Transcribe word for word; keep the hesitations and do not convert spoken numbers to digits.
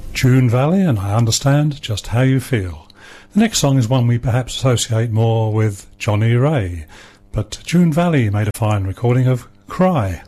June Valley, and I understand just how you feel. The next song is one we perhaps associate more with Johnny Ray, but June Valley made a fine recording of Cry.